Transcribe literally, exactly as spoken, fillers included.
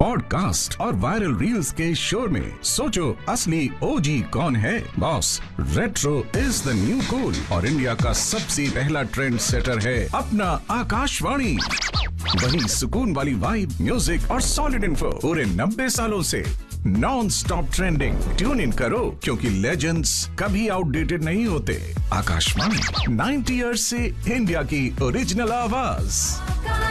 Podcast और viral reels के शोर में सोचो असली ओजी कौन है। Boss, retro is the new cool और इंडिया का सबसे पहला ट्रेंड सेटर है अपना आकाशवाणी। वही सुकून वाली वाइब, म्यूजिक और सॉलिड इन्फो पूरे नब्बे सालों से non stop trending. Tune in करो क्योंकि लेजेंड्स कभी आउटडेटेड नहीं होते। आकाशवाणी नाइन्टी इयर्स से इंडिया की ओरिजिनल आवाज।